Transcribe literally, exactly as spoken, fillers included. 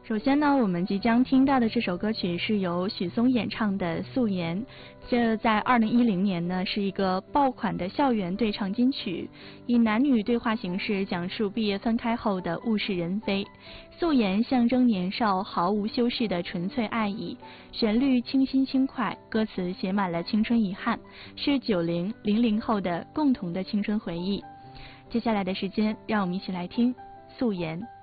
首先呢，我们即将听到的这首歌曲是由许嵩演唱的《素颜》，这在二零一零年呢是一个爆款的校园对唱金曲，以男女对话形式讲述毕业分开后的物是人非。素颜象征年少毫无修饰的纯粹爱意，旋律清新轻快，歌词写满了青春遗憾，是九零零零后的共同的青春回忆。接下来的时间，让我们一起来听《素颜》。